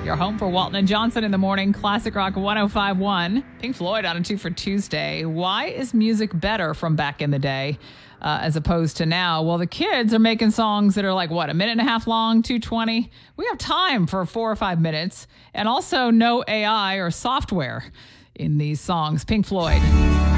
You're home for Walton and Johnson in the morning. Classic Rock 105.1. Pink Floyd on a 2 for Tuesday. Why is music better from back in the day as opposed to now? Well, the kids are making songs that are like, a minute and a half long, 2:20. We have time for 4 or 5 minutes, and also no AI or software in these songs. Pink Floyd.